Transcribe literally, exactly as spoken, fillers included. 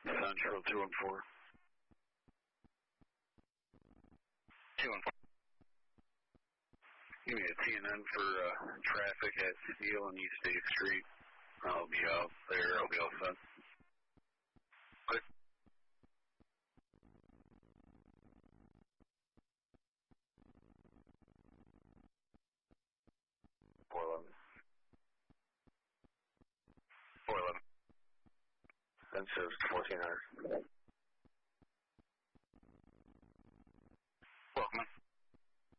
Central two and four. Two and four. Give me a T N N for uh, traffic at Steel and East eighth Street. I'll be out there. I'll be all set. Good. four eleven. four eleven. Then says fourteen hundred.